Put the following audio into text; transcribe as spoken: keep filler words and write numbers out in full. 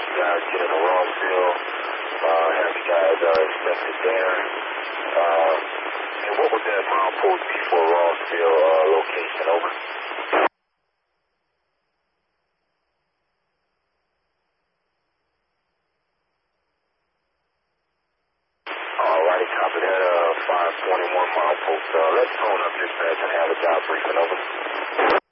you guys get into Rossville. Uh, have you guys uh, expected there? Uh, and what would that ground post be for Rossville uh, location? Over. Alrighty, copy that. Uh, five twenty-one mile post. Uh, let's tone up dispatch and have a job briefing. Over.